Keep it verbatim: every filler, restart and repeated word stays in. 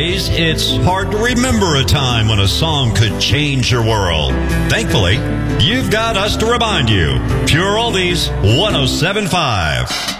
days, it's hard to remember a time when a song could change your world. Thankfully, you've got us to remind you. Pure Oldies one oh seven point five.